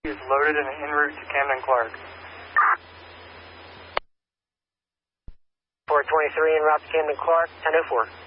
is loaded and en route to Camden Clark. 423 en route to Camden Clark, 1004.